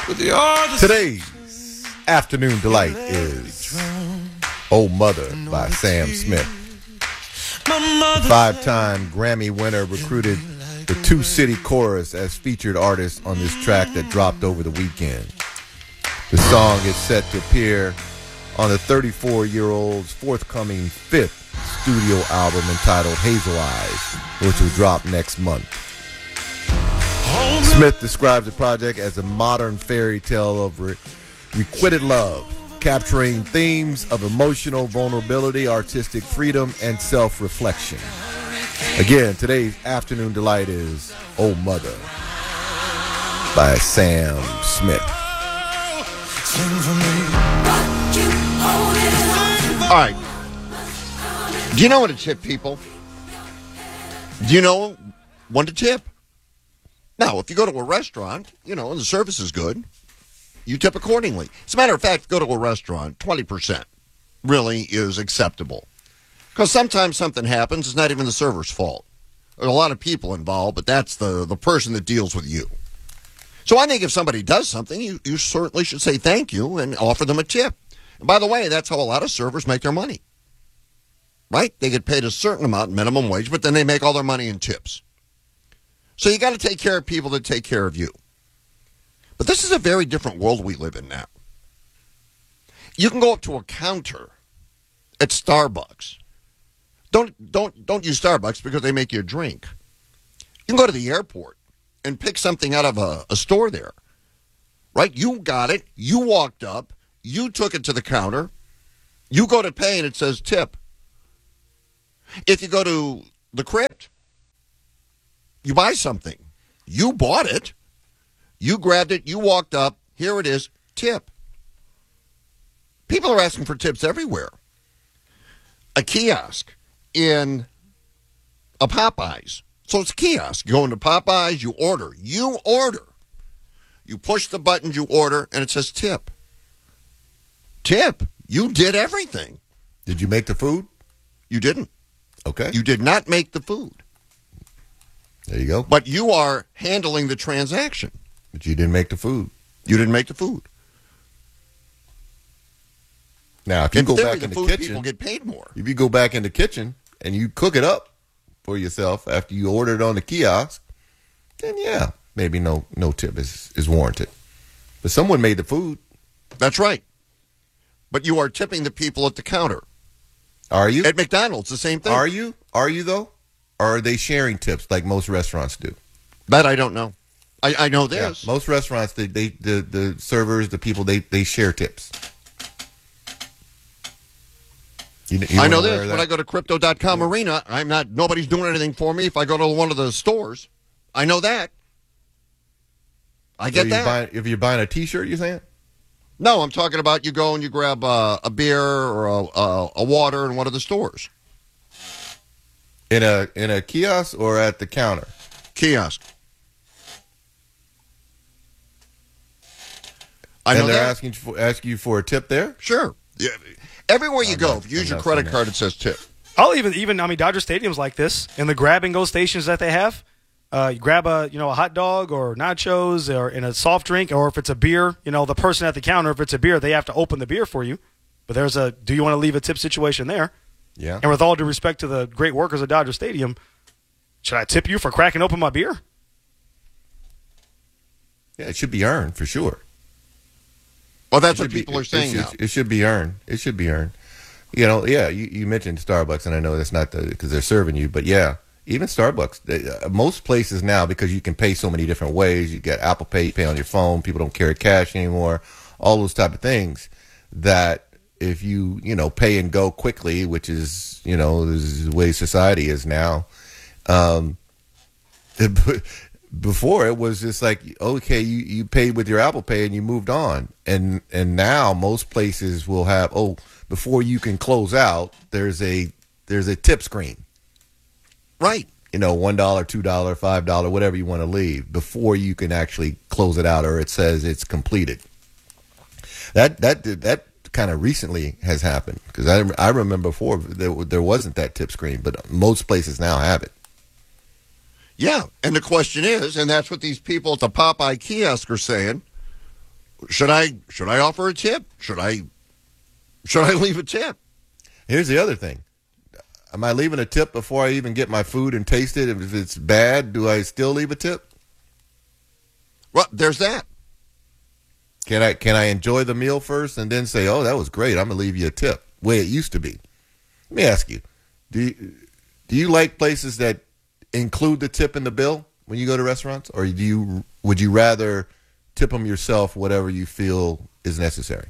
Today's afternoon delight is "Oh Mother" by Sam Smith. The five-time Grammy winner recruited the Two City Chorus as featured artists on this track that dropped over the weekend. The song is set to appear on the 34-year-old's forthcoming fifth studio album entitled Hazel Eyes, which will drop next month. Smith describes the project as a modern fairy tale of requited love, capturing themes of emotional vulnerability, artistic freedom, and self-reflection. Again, today's afternoon delight is "Oh Mother" by Sam Smith. All right. Do you know when to tip people? Do you know when to tip? Now, if you go to a restaurant, and the service is good, you tip accordingly. As a matter of fact, go to a restaurant, 20% really is acceptable. Because sometimes something happens, it's not even the server's fault. There are a lot of people involved, but that's the person that deals with you. So I think if somebody does something, you certainly should say thank you and offer them a tip. And by the way, that's how a lot of servers make their money. Right? They get paid a certain amount, minimum wage, but then they make all their money in tips. So you got to take care of people that take care of you. But this is a very different world we live in now. You can go up to a counter at Starbucks. Don't use Starbucks because they make you a drink. You can go to the airport and pick something out of a store there. Right? You got it. You walked up. You took it to the counter. You go to pay and it says tip. If you go to the crypt, you buy something. You bought it. You grabbed it. You walked up. Here it is. Tip. People are asking for tips everywhere. A kiosk in a Popeyes. So it's a kiosk. You go into Popeyes, you order. You order. You push the button, you order, and it says tip. Tip. You did everything. Did you make the food? You didn't. Okay. You did not make the food. There you go. But you are handling the transaction. But you didn't make the food. You didn't make the food. Now, if you go back in in the food, kitchen, people get paid more. If you go back in the kitchen and you cook it up for yourself after you order it on the kiosk, then yeah, maybe no tip is warranted. But someone made the food. That's right. But you are tipping the people at the counter. Are you? At McDonald's, the same thing. Are you? Are you, though? Or are they sharing tips like most restaurants do? That I don't know. I know this. Yeah, most restaurants, the servers, the people, they share tips. I know this. When I go to Crypto.com Arena, nobody's doing anything for me if I go to one of the stores. I know that. I get that. If you're buying a T-shirt, you're saying? No, I'm talking about you go and you grab a beer or a water in one of the stores. In a kiosk or at the counter? Kiosk. And they're asking you for a tip there? Sure. Yeah. Everywhere you go, if you use your credit card, it says tip. I'll even Dodger Stadium's like this. In the grab-and-go stations that they have, you grab a hot dog or nachos or in a soft drink, or if it's a beer, the person at the counter, if it's a beer, they have to open the beer for you. But there's do you want to leave a tip situation there? Yeah. And with all due respect to the great workers at Dodger Stadium, should I tip you for cracking open my beer? Yeah, it should be earned for sure. Well, that's what people are saying now. It should be earned. It should be earned. You mentioned Starbucks, and I know that's not because they're serving you, but yeah, even Starbucks, most places now, because you can pay so many different ways, you got Apple Pay, you pay on your phone, people don't carry cash anymore, all those type of things, that if you, pay and go quickly, which is, this is the way society is now, before it was just like, okay, you paid with your Apple Pay and you moved on. And now most places will have, before you can close out, there's a tip screen. Right. $1, $2, $5, whatever you want to leave before you can actually close it out, or it says it's completed. That kind of recently has happened, because I remember before there wasn't that tip screen, but most places now have it. Yeah, and the question is, and that's what these people at the Popeye kiosk are saying, Should I offer a tip? Should I leave a tip? Here's the other thing. Am I leaving a tip before I even get my food and taste it? If it's bad, do I still leave a tip? Well, there's that. Can I enjoy the meal first and then say, "Oh, that was great. I'm gonna leave you a tip." The way it used to be. Let me ask you: Do you like places that include the tip in the bill when you go to restaurants, or would you rather tip them yourself, whatever you feel is necessary?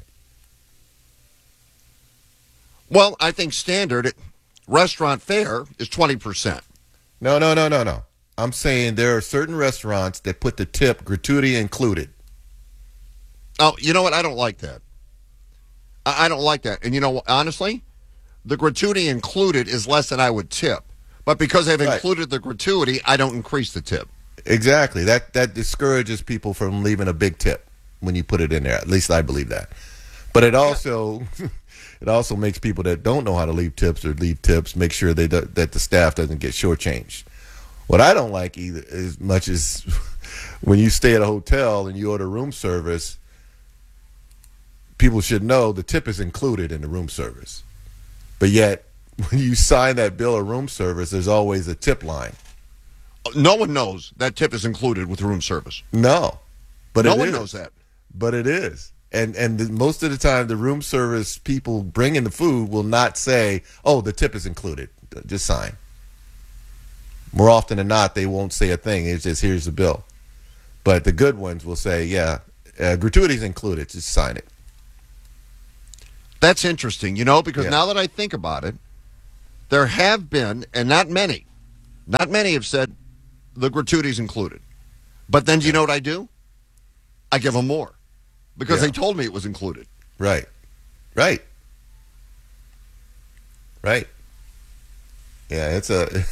Well, I think standard restaurant fare is 20%. No. I'm saying there are certain restaurants that put the tip gratuity included. Oh, you know what? I don't like that. I don't like that. And you know what? Honestly, the gratuity included is less than I would tip. But because they've included the gratuity, I don't increase the tip. Exactly. That discourages people from leaving a big tip when you put it in there. At least I believe that. But it also it also makes people that don't know how to leave tips make sure that the staff doesn't get shortchanged. What I don't like either as much as when you stay at a hotel and you order room service, people should know the tip is included in the room service. But yet, when you sign that bill of room service, there's always a tip line. No one knows that tip is included with room service. No. But no one knows that. But it is. And most of the time, the room service people bringing the food will not say, "Oh, the tip is included. Just sign." More often than not, they won't say a thing. It's just, "Here's the bill." But the good ones will say, "Yeah, gratuity's included. Just sign it." That's interesting, because now that I think about it, there have been, and not many have said the gratuity's included. But then do you know what I do? I give them more because they told me it was included. Right. Yeah, it's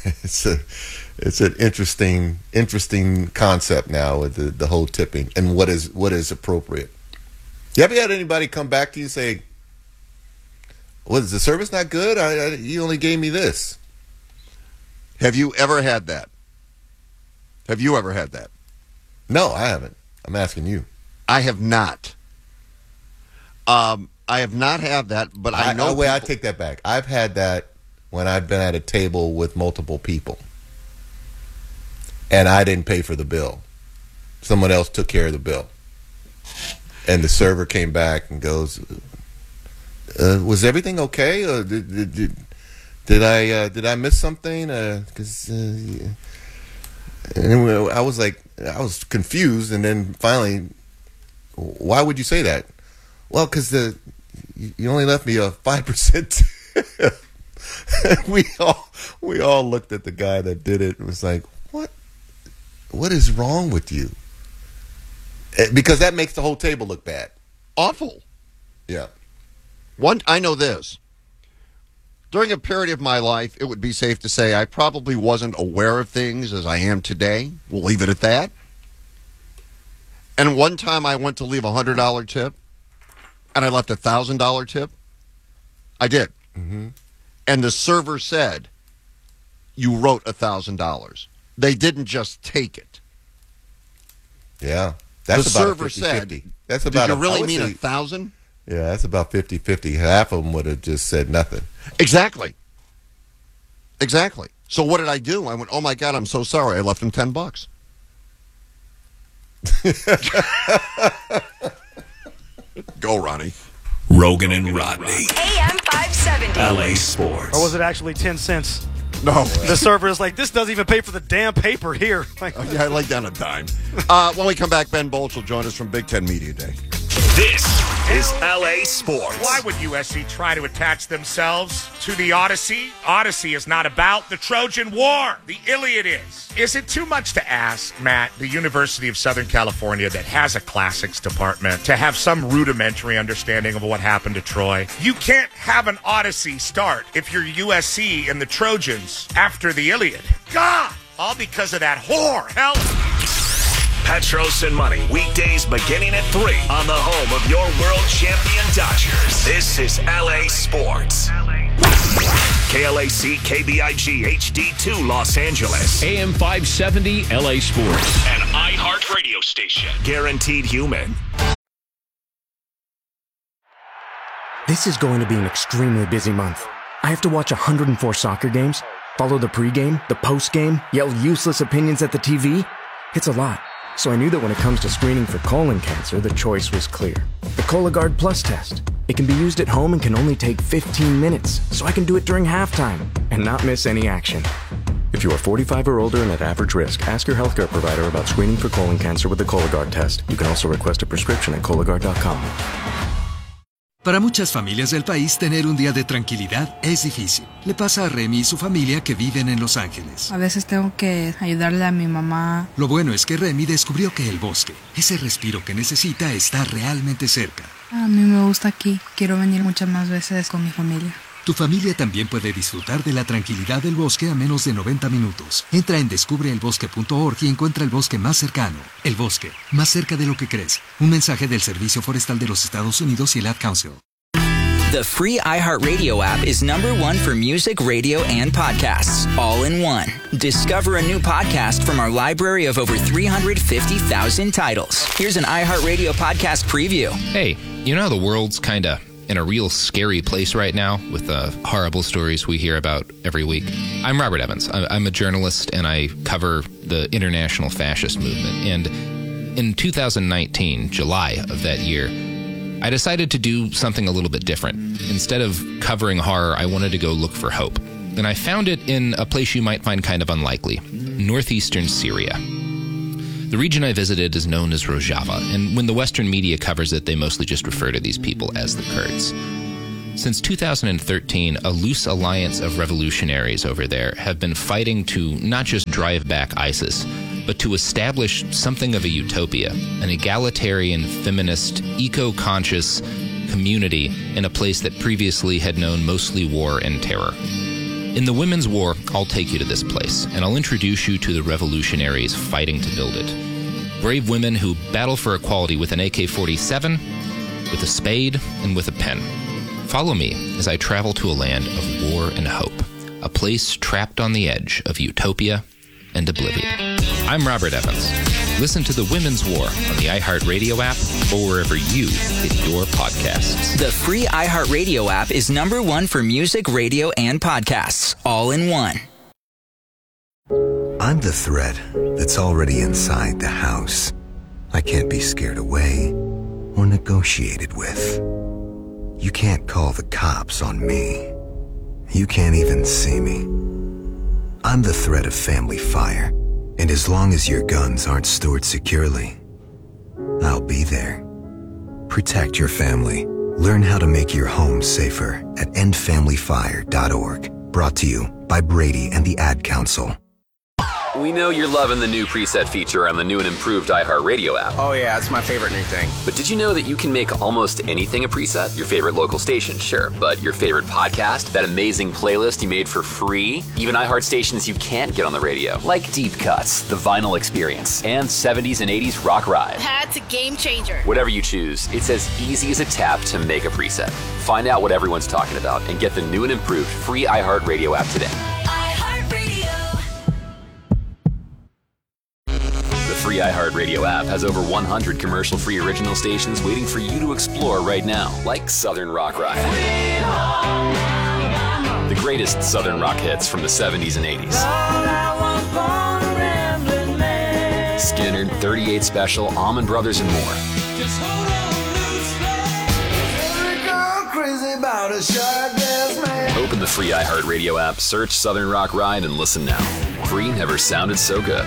an interesting concept now with the whole tipping and what is appropriate. You ever had anybody come back to you and say, "Was the service not good? You only gave me this." Have you ever had that? No, I haven't. I'm asking you. I have not. I have not had that, but I know. I take that back. I've had that when I've been at a table with multiple people, and I didn't pay for the bill. Someone else took care of the bill, and the server came back and goes, "Was everything okay? Or did I miss something?" Because I was confused, and then finally, "Why would you say that?" "Well, because you only left me a 5%." We all looked at the guy that did it and was like, "What is wrong with you?" Because that makes the whole table look bad. Awful. Yeah. I know this. During a period of my life, it would be safe to say I probably wasn't aware of things as I am today. We'll leave it at that. And one time I went to leave a $100 tip, and I left a $1,000 tip. I did. Mm-hmm. And the server said, "You wrote $1,000. They didn't just take it. Yeah. That's the about server 50-50. said, That's about "Did you really mean 1,000? Yeah, that's about 50-50. Half of them would have just said nothing. Exactly. So what did I do? I went, "Oh my God, I'm so sorry. I left him $10." Go, Ronnie. Rogan and Rodney. AM 570. LA Sports. Or was it actually 10 cents? No. The server is like, "This doesn't even pay for the damn paper here." Like, Yeah, I laid down a dime. When we come back, Ben Bolch will join us from Big Ten Media Day. This is LA Sports. Why would USC try to attach themselves to the Odyssey? Odyssey is not about the Trojan War. The Iliad is. Is it too much to ask, Matt, the University of Southern California that has a classics department, to have some rudimentary understanding of what happened to Troy? You can't have an Odyssey start if you're USC and the Trojans after the Iliad. God! All because of that whore. Hell. Petros and Money, weekdays beginning at 3 on the home of your world champion Dodgers. This is LA Sports. KLAC KBIG HD2 Los Angeles. AM 570 LA Sports. An iHeart radio station. Guaranteed human. This is going to be an extremely busy month. I have to watch 104 soccer games, follow the pregame, the postgame, yell useless opinions at the TV. It's a lot. So I knew that when it comes to screening for colon cancer, the choice was clear. The Cologuard Plus test. It can be used at home and can only take 15 minutes, so I can do it during halftime and not miss any action. If you are 45 or older and at average risk, ask your healthcare provider about screening for colon cancer with the Cologuard test. You can also request a prescription at Cologuard.com. Para muchas familias del país, tener un día de tranquilidad es difícil. Le pasa a Remy y su familia que viven en Los Ángeles. A veces tengo que ayudarle a mi mamá. Lo bueno es que Remy descubrió que el bosque, ese respiro que necesita, está realmente cerca. A mí me gusta aquí. Quiero venir muchas más veces con mi familia. Tu familia también puede disfrutar de la tranquilidad del bosque a menos de 90 minutos. Entra en descubreelbosque.org y encuentra el bosque más cercano. El bosque, más cerca de lo que crees. Un mensaje del Servicio Forestal de los Estados Unidos y el Ad Council. The free iHeartRadio app is #1 for music, radio, and podcasts, all in one. Discover a new podcast from our library of over 350,000 titles. Here's an iHeartRadio podcast preview. Hey, you know how the world's kind of in a real scary place right now with the horrible stories we hear about every week? I'm Robert Evans. I'm a journalist, and I cover the international fascist movement. And in 2019, July of that year, I decided to do something a little bit different. Instead of covering horror, I wanted to go look for hope. And I found it in a place you might find kind of unlikely, northeastern Syria. The region I visited is known as Rojava, and when the Western media covers it, they mostly just refer to these people as the Kurds. Since 2013, a loose alliance of revolutionaries over there have been fighting to not just drive back ISIS, but to establish something of a utopia, an egalitarian, feminist, eco-conscious community in a place that previously had known mostly war and terror. In the Women's War, I'll take you to this place, and I'll introduce you to the revolutionaries fighting to build it. Brave women who battle for equality with an AK-47, with a spade, and with a pen. Follow me as I travel to a land of war and hope, a place trapped on the edge of utopia and oblivion. I'm Robert Evans. Listen to The Women's War on the iHeartRadio app or wherever you get your podcasts. The free iHeartRadio app is #1 for music, radio, and podcasts, all in one. I'm the threat that's already inside the house. I can't be scared away or negotiated with. You can't call the cops on me. You can't even see me. I'm the threat of family fire. And as long as your guns aren't stored securely, I'll be there. Protect your family. Learn how to make your home safer at endfamilyfire.org. Brought to you by Brady and the Ad Council. We know you're loving the new preset feature on the new and improved iHeartRadio app. Oh yeah, it's my favorite new thing. But did you know that you can make almost anything a preset? Your favorite local station, sure. But your favorite podcast? That amazing playlist you made for free? Even iHeart stations you can't get on the radio. Like Deep Cuts, The Vinyl Experience, and 70s and 80s Rock Ride. That's a game changer. Whatever you choose, it's as easy as a tap to make a preset. Find out what everyone's talking about and get the new and improved free iHeartRadio app today. The free iHeartRadio app has over 100 commercial-free original stations waiting for you to explore right now, like Southern Rock Ride. The greatest Southern rock hits from the 70s and 80s. Skinner, 38 Special, Allman Brothers, and more. Open the free iHeartRadio app, search Southern Rock Ride, and listen now. Free never sounded so good.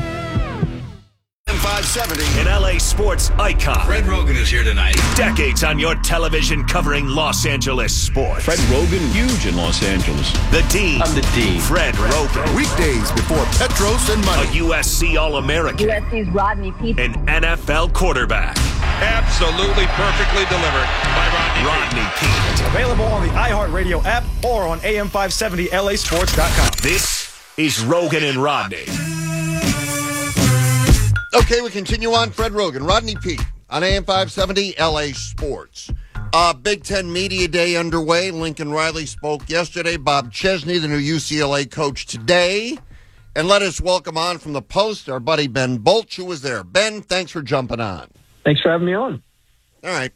570. An LA sports icon. Fred Rogan is here tonight. Decades on your television covering Los Angeles sports. Fred Rogan, huge in Los Angeles. The Dean. I'm the Dean. Fred Rogan. Weekdays before Petros and Money. A USC All-American. USC's Rodney Peete. An NFL quarterback. Absolutely perfectly delivered by Rodney Peete. Available on the iHeartRadio app or on AM570LAsports.com. This is Rogan and Rodney. Okay, we continue on. Fred Rogan, Rodney Peete on AM 570 LA Sports. Big Ten Media Day underway. Lincoln Riley spoke yesterday. Bob Chesney, the new UCLA coach, today. And let us welcome on from the Post our buddy Ben Bolch, who was there. Ben, thanks for jumping on. Thanks for having me on. All right.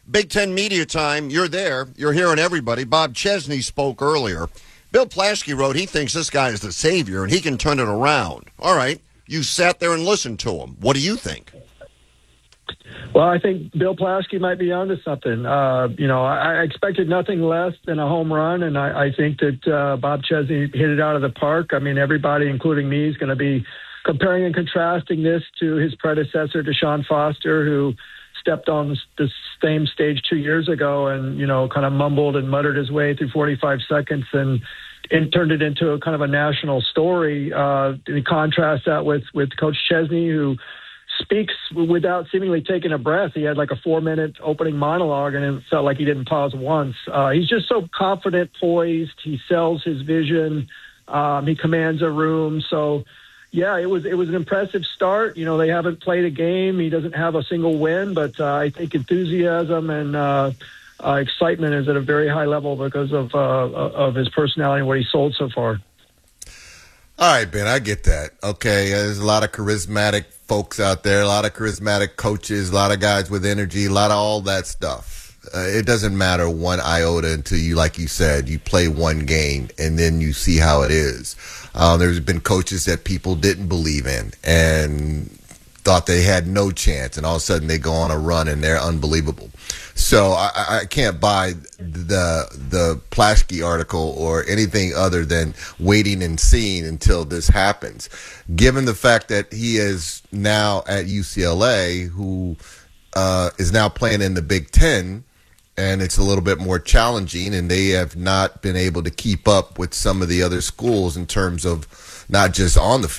Big Ten Media Time. You're there. You're hearing everybody. Bob Chesney spoke earlier. Bill Plaschke wrote he thinks this guy is the savior and he can turn it around. All right. You sat there and listened to him. What do you think? Well, I think Bill Plaschke might be onto something. I expected nothing less than a home run, and I think that Bob Chesney hit it out of the park. I mean, everybody, including me, is going to be comparing and contrasting this to his predecessor, Deshaun Foster, who stepped on the same stage 2 years ago and, kind of mumbled and muttered his way through 45 seconds and turned it into a kind of a national story. You contrast that with Coach Chesney, who speaks without seemingly taking a breath. He had like a 4-minute opening monologue, and it felt like he didn't pause once. He's just so confident, poised. He sells his vision. He commands a room. So, yeah, it was an impressive start. They haven't played a game. He doesn't have a single win, but I think enthusiasm and excitement is at a very high level because of his personality and what he sold so far. All right, Ben, I get that. Okay, there's a lot of charismatic folks out there, a lot of charismatic coaches, a lot of guys with energy, a lot of all that stuff. It doesn't matter one iota until you, like you said, you play one game and then you see how it is. There's been coaches that people didn't believe in and thought they had no chance, and all of a sudden they go on a run and they're unbelievable. So I can't buy the Plaschke article or anything other than waiting and seeing until this happens. Given the fact that he is now at UCLA, who is now playing in the Big Ten, and it's a little bit more challenging, and they have not been able to keep up with some of the other schools in terms of not just on the field,